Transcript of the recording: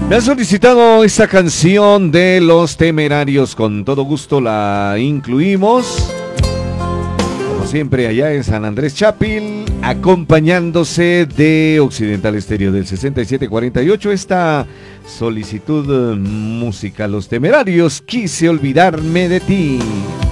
Me han solicitado esta canción de Los Temerarios, con todo gusto la incluimos. Como siempre, allá en San Andrés Chapil, acompañándose de Occidental Estéreo del 6748, esta solicitud musical, Los Temerarios, Quise olvidarme de ti.